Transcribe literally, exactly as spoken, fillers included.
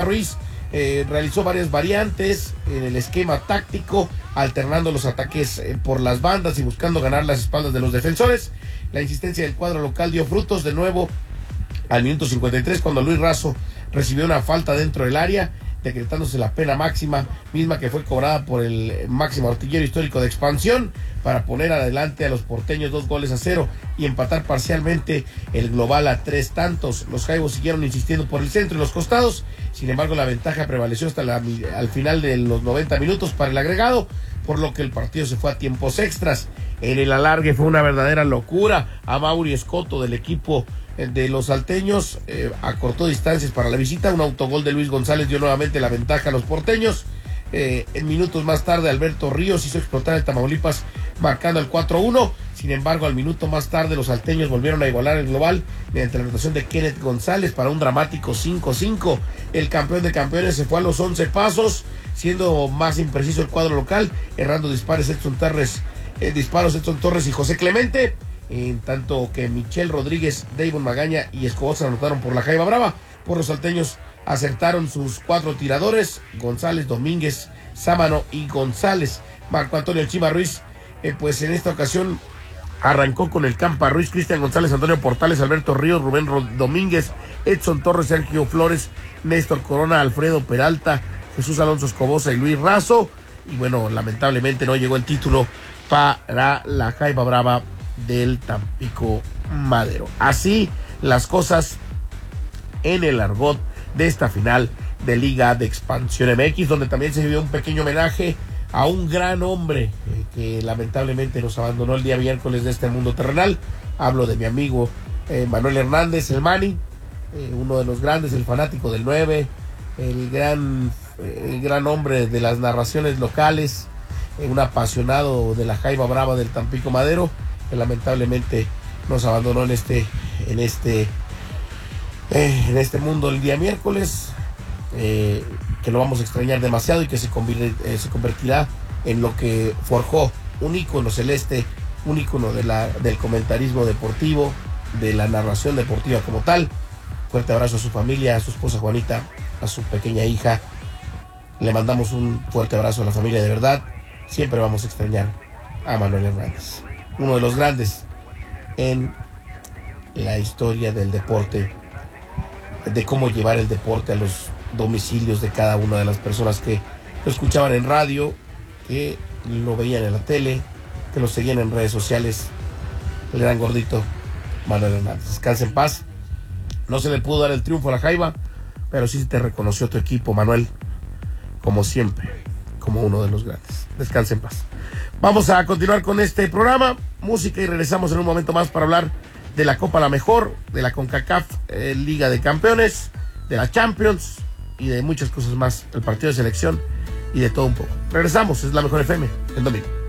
Ruiz eh, realizó varias variantes en el esquema táctico, alternando los ataques eh, por las bandas y buscando ganar las espaldas de los defensores. La insistencia del cuadro local dio frutos de nuevo al minuto cincuenta y tres, cuando Luis Razo recibió una falta dentro del área, decretándose la pena máxima, misma que fue cobrada por el máximo artillero histórico de Expansión, para poner adelante a los porteños dos goles a cero y empatar parcialmente el global a tres tantos. Los jaivos siguieron insistiendo por el centro y los costados, sin embargo la ventaja prevaleció hasta la, al final de los noventa minutos para el agregado, por lo que el partido se fue a tiempos extras. En el alargue fue una verdadera locura. Amaury Escoto, del equipo de los salteños, eh, acortó distancias para la visita. Un autogol de Luis González dio nuevamente la ventaja a los porteños. Eh, en minutos más tarde, Alberto Ríos hizo explotar el Tamaulipas, marcando el cuatro uno. Sin embargo, al minuto más tarde, los salteños volvieron a igualar el global mediante la anotación de Kenneth González para un dramático cinco cinco. El campeón de campeones se fue a los once pasos, siendo más impreciso el cuadro local, errando disparos Edson Torres, eh, disparos Edson Torres y José Clemente, en tanto que Michel Rodríguez, Davon Magaña y Escobar se anotaron por la Jaiba Brava. Por los salteños acertaron sus cuatro tiradores: González, Domínguez, Sámano y González. Marco Antonio Chima Ruiz, eh, pues en esta ocasión arrancó con el Campa Ruiz, Cristian González, Antonio Portales, Alberto Ríos, Rubén Rod- Domínguez, Edson Torres, Sergio Flores, Néstor Corona, Alfredo Peralta, Jesús Alonso Escobosa y Luis Razo. Y bueno, lamentablemente no llegó el título para la Jaiba Brava del Tampico Madero. Así las cosas en el argot de esta final de Liga de Expansión M X, donde también se dio un pequeño homenaje a un gran hombre eh, que lamentablemente nos abandonó el día miércoles de este mundo terrenal. Hablo de mi amigo eh, Manuel Hernández, el Mani, eh, uno de los grandes, el fanático del nueve, el gran, eh, el gran hombre de las narraciones locales, eh, un apasionado de la Jaiba Brava del Tampico Madero, que lamentablemente nos abandonó en este en este eh, en este mundo el día miércoles, eh, que lo vamos a extrañar demasiado y que se, convier, eh, se convertirá en lo que forjó un ícono celeste, un ícono de la, del comentarismo deportivo, de la narración deportiva como tal. Fuerte abrazo a su familia, a su esposa Juanita, a su pequeña hija. Le mandamos un fuerte abrazo a la familia, de verdad. Siempre vamos a extrañar a Manuel Hernández, uno de los grandes en la historia del deporte, de cómo llevar el deporte a los domicilios de cada una de las personas que lo escuchaban en radio, que lo veían en la tele, que lo seguían en redes sociales. El gran gordito Manuel Hernández, descansa en paz. No se le pudo dar el triunfo a la Jaiba, pero sí se te reconoció tu equipo, Manuel, como siempre, como uno de los grandes. Descansa en paz. Vamos a continuar con este programa, música, y regresamos en un momento más para hablar de la Copa La Mejor, de la CONCACAF eh, Liga de Campeones, de la Champions y de muchas cosas más, el partido de selección y de todo un poco. Regresamos, es La Mejor F M, el domingo.